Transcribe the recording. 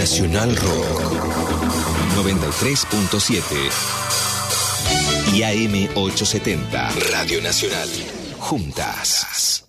Nacional Rock 93.7 y AM 870 Radio Nacional. Juntas.